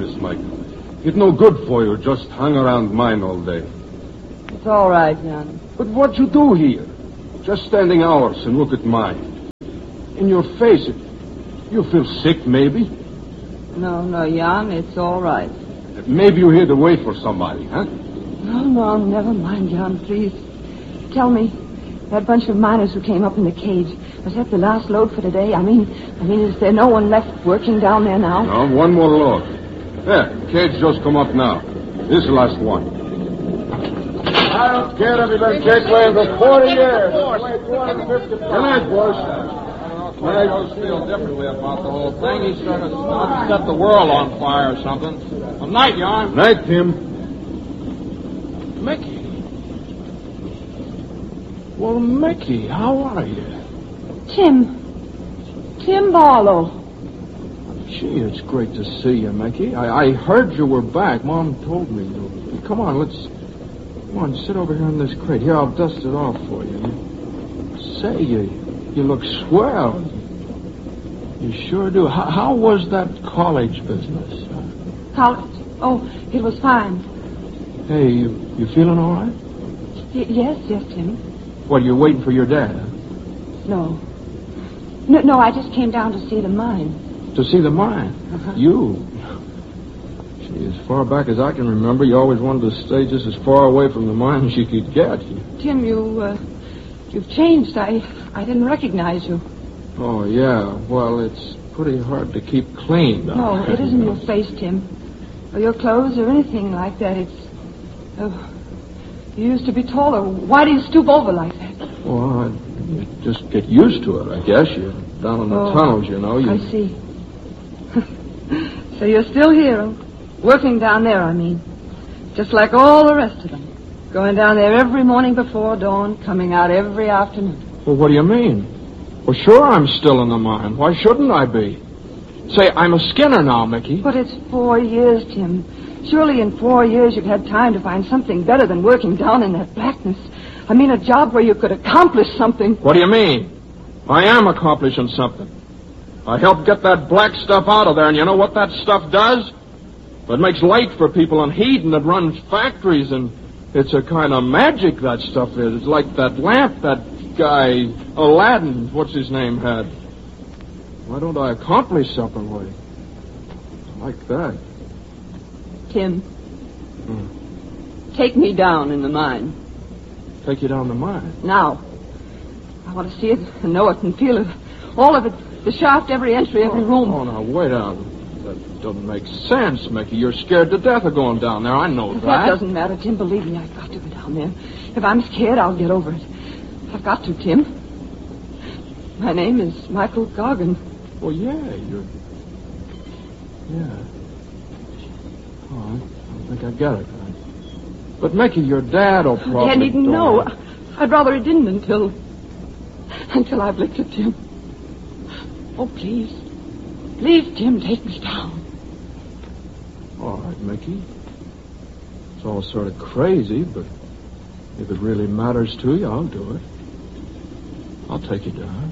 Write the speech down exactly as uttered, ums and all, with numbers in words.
business, Michael. It's no good for you just hang around mine all day. It's all right, Jan. But what you do here? Just standing hours and look at mine. In your face, it, you feel sick, maybe? No, no, Jan, it's all right. Maybe you're here to wait for somebody, huh? No, no, never mind, Jan, please. Tell me, that bunch of miners who came up in the cage, was that the last load for today? I mean, I mean, is there no one left working down there now? No, one more load. Yeah, cage just come up now. This is the last one. I don't care if you've been cage laying for forty years. Good night, boys. Clay does feel differently about the whole thing. He's sort of about to set the world on fire or something. Well, night, Jan. Night, Tim. Mickey. Well, Mickey, how are you? Tim. Tim Barlow. Gee, it's great to see you, Mickey. I, I heard you were back. Mom told me. Come on, let's... Come on, sit over here in this crate. Here, I'll dust it off for you. Say, you, you look swell. You sure do. How, how was that college business? College? Oh, it was fine. Hey, you, you feeling all right? Y- yes, yes, Tim. What, you're waiting for your dad? Huh? No. No, no, I just came down to see the mine. To see the mine? Uh-huh. You? Gee, as far back as I can remember, you always wanted to stay just as far away from the mine as you could get. Tim, you, uh, you've changed. I, I didn't recognize you. Oh, yeah. Well, it's pretty hard to keep clean. No, it isn't your face, Tim. Or your clothes or anything like that. It's... Oh, you used to be taller. Why do you stoop over like that? Well, I, you just get used to it, I guess. You're down in the Oh, tunnels, you know. You... I see. So you're still here, working down there, I mean. Just like all the rest of them. Going down there every morning before dawn, coming out every afternoon. Well, what do you mean? Well, sure I'm still in the mine. Why shouldn't I be? Say, I'm a skinner now, Mickey. But it's four years, Tim. Surely in four years you've had time to find something better than working down in that blackness. I mean, a job where you could accomplish something. What do you mean? I am accomplishing something. I helped get that black stuff out of there, and you know what that stuff does? It makes light for people and heat, and it runs factories, and it's a kind of magic, that stuff is. It's like that lamp that guy, Aladdin, what's his name, had. Why don't I accomplish something with it? Like that. Tim, Hmm. take me down in the mine. Take you down the mine. Now. I want to see it and know it and feel it. All of it. The shaft, every entry, every room. Oh, now, wait on. That doesn't make sense, Mickey. You're scared to death of going down there. I know that. That doesn't matter, Tim. Believe me, I've got to go down there. If I'm scared, I'll get over it. I've got to, Tim. My name is Michael Goggin. Well, yeah, you're... Yeah. Oh, I don't think I get it. But, Mickey, your dad will probably... Dad needn't don't. know. I'd rather he didn't until... Until I've licked it, Tim. Oh, please. Please, Tim, take me down. All right, Mickey. It's all sort of crazy, but if it really matters to you, I'll do it. I'll take you down.